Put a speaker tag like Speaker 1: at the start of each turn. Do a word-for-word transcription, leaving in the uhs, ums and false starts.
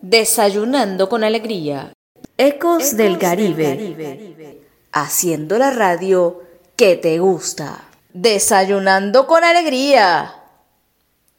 Speaker 1: Desayunando con alegría. Ecos del Caribe. Haciendo la radio que te gusta. Desayunando con alegría.